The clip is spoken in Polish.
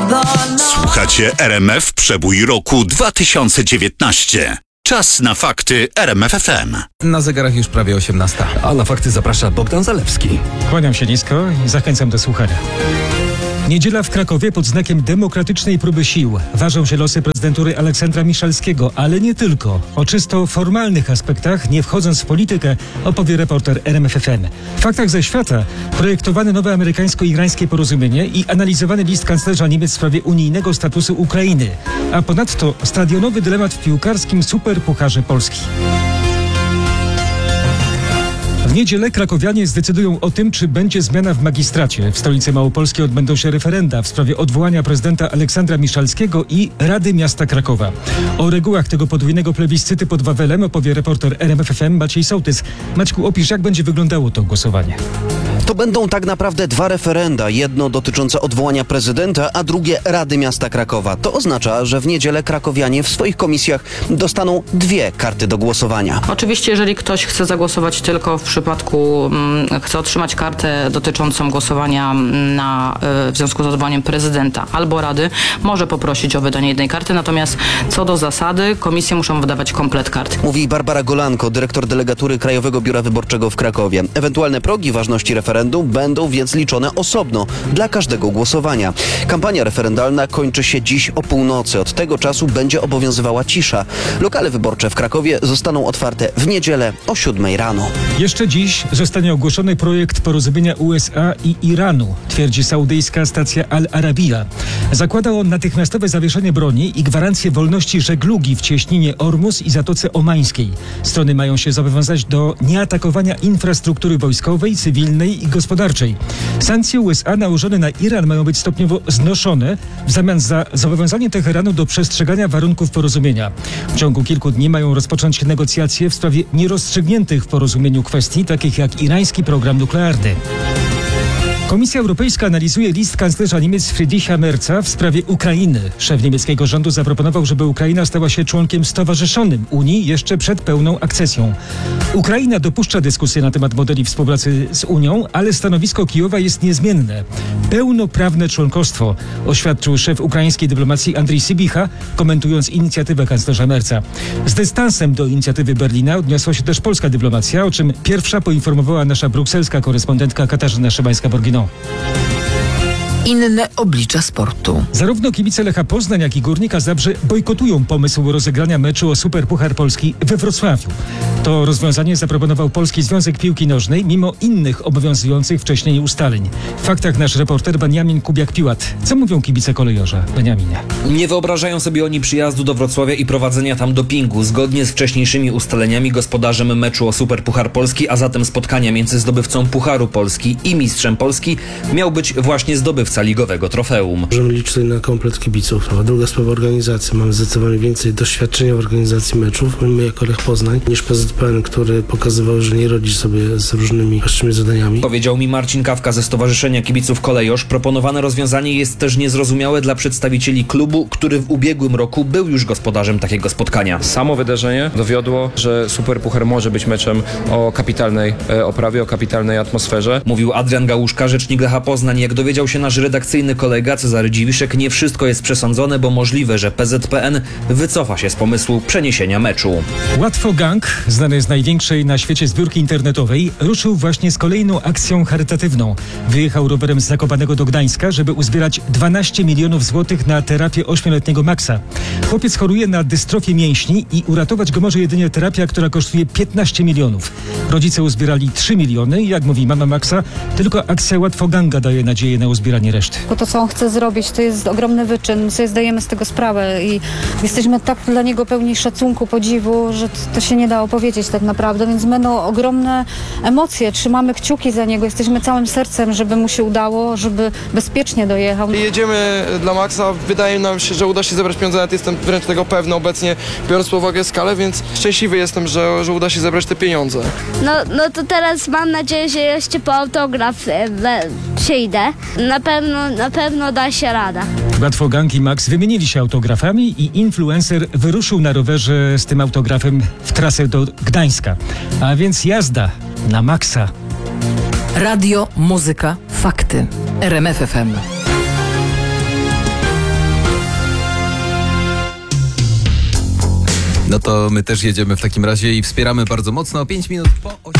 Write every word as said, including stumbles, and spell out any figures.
Słuchacie R M F Przebój roku dwa tysiące dziewiętnaście. Czas na fakty R M F F M. Na zegarach już prawie osiemnasta. A na fakty zaprasza Bogdan Zalewski. Kłaniam się nisko i zachęcam do słuchania. Niedziela w Krakowie pod znakiem demokratycznej próby sił. Ważą się losy prezydentury Aleksandra Miszalskiego, ale nie tylko. O czysto formalnych aspektach, nie wchodząc w politykę, opowie reporter R M F F M. W faktach ze świata projektowane nowe amerykańsko-irańskie porozumienie i analizowany list kanclerza Niemiec w sprawie unijnego statusu Ukrainy. A ponadto stadionowy dylemat w piłkarskim Superpucharze Polski. W niedzielę krakowianie zdecydują o tym, czy będzie zmiana w magistracie. W stolicy Małopolskiej odbędą się referenda w sprawie odwołania prezydenta Aleksandra Miszalskiego i Rady Miasta Krakowa. O regułach tego podwójnego plebiscyty pod Wawelem opowie reporter R M F F M Maciej Sołtys. Maćku, opisz, jak będzie wyglądało to głosowanie. To będą tak naprawdę dwa referenda. Jedno dotyczące odwołania prezydenta, a drugie Rady Miasta Krakowa. To oznacza, że w niedzielę krakowianie w swoich komisjach dostaną dwie karty do głosowania. Oczywiście, jeżeli ktoś chce zagłosować tylko w przypadku, um, chce otrzymać kartę dotyczącą głosowania na, y, w związku z odwołaniem prezydenta albo Rady, może poprosić o wydanie jednej karty. Natomiast co do zasady, komisje muszą wydawać komplet kart. Mówi Barbara Golanko, dyrektor delegatury Krajowego Biura Wyborczego w Krakowie. Ewentualne progi ważności referendum będą więc liczone osobno dla każdego głosowania. Kampania referendalna kończy się dziś o północy. Od tego czasu będzie obowiązywała cisza. Lokale wyborcze w Krakowie zostaną otwarte w niedzielę o siódmej rano. Jeszcze dziś zostanie ogłoszony projekt porozumienia U S A i Iranu, twierdzi saudyjska stacja Al Arabiya. Zakłada on natychmiastowe zawieszenie broni i gwarancję wolności żeglugi w cieśninie Ormus i Zatoce Omańskiej. Strony mają się zobowiązać do nieatakowania infrastruktury wojskowej, cywilnej i gospodarczej. Sankcje U S A nałożone na Iran mają być stopniowo znoszone w zamian za zobowiązanie Teheranu do przestrzegania warunków porozumienia. W ciągu kilku dni mają rozpocząć się negocjacje w sprawie nierozstrzygniętych w porozumieniu kwestii, takich jak irański program nuklearny. Komisja Europejska analizuje list kanclerza Niemiec Friedricha Merza w sprawie Ukrainy. Szef niemieckiego rządu zaproponował, żeby Ukraina stała się członkiem stowarzyszonym Unii jeszcze przed pełną akcesją. Ukraina dopuszcza dyskusję na temat modeli współpracy z Unią, ale stanowisko Kijowa jest niezmienne. Pełnoprawne członkostwo, oświadczył szef ukraińskiej dyplomacji Andrii Sybicha, komentując inicjatywę kanclerza Merza. Z dystansem do inicjatywy Berlina odniosła się też polska dyplomacja, o czym pierwsza poinformowała nasza brukselska korespondentka Katarzyna Szymańska-Borgino. Inne oblicza sportu. Zarówno kibice Lecha Poznań, jak i Górnika Zabrze bojkotują pomysł rozegrania meczu o Superpuchar Polski we Wrocławiu. To rozwiązanie zaproponował Polski Związek Piłki Nożnej, mimo innych obowiązujących wcześniej ustaleń. W faktach nasz reporter Beniamin Kubiak-Piłat. Co mówią kibice kolejorza? Beniaminie. Nie wyobrażają sobie oni przyjazdu do Wrocławia i prowadzenia tam dopingu. Zgodnie z wcześniejszymi ustaleniami gospodarzem meczu o Superpuchar Polski, a zatem spotkania między zdobywcą Pucharu Polski i mistrzem Polski miał być właśnie zdobywca ligowego trofeum. Możemy liczyć na komplet kibiców. A druga sprawa, organizacja. Mamy zdecydowanie więcej doświadczenia w organizacji meczów, my jako Lech Poznań, niż P Z P N, który pokazywał, że nie radzi sobie z różnymi ważnymi zadaniami. Powiedział mi Marcin Kawka ze Stowarzyszenia Kibiców Kolejorz. Proponowane rozwiązanie jest też niezrozumiałe dla przedstawicieli klubu, który w ubiegłym roku był już gospodarzem takiego spotkania. Samo wydarzenie dowiodło, że Superpuchar może być meczem o kapitalnej e, oprawie, o kapitalnej atmosferze. Mówił Adrian Gałuszka, rzecznik Lecha Poznań. Jak dowiedział się nasz redakcyjny kolega Cezary Dziwiszek, nie wszystko jest przesądzone, bo możliwe, że P Z P N wycofa się z pomysłu przeniesienia meczu. Łatwo Gang, znany z największej na świecie zbiórki internetowej, ruszył właśnie z kolejną akcją charytatywną. Wyjechał rowerem z Zakopanego do Gdańska, żeby uzbierać dwanaście milionów złotych na terapię ośmioletniego Maxa. Chłopiec choruje na dystrofię mięśni i uratować go może jedynie terapia, która kosztuje piętnaście milionów. Rodzice uzbierali trzy miliony i jak mówi mama Maxa, tylko akcja Łatwo Ganga daje nadzieję na uzbieranie reszty. Bo to, co on chce zrobić, to jest ogromny wyczyn, sobie zdajemy z tego sprawę i jesteśmy tak dla niego pełni szacunku, podziwu, że to się nie da opowiedzieć tak naprawdę, więc będą ogromne emocje, trzymamy kciuki za niego, jesteśmy całym sercem, żeby mu się udało, żeby bezpiecznie dojechał. Jedziemy dla Maxa, wydaje nam się, że uda się zebrać pieniądze, nawet jestem wręcz tego pewny obecnie, biorąc pod uwagę skalę, więc szczęśliwy jestem, że, że uda się zebrać te pieniądze. No, no to teraz mam nadzieję, że jeszcze po autograf e, przyjdę. Na pewno, na pewno da się rada. Łatwo Gang i Max wymienili się autografami i influencer wyruszył na rowerze z tym autografem w trasę do Gdańska. A więc jazda na Maxa. Radio, muzyka, fakty. R M F F M. No to my też jedziemy w takim razie i wspieramy bardzo mocno. pięć minut po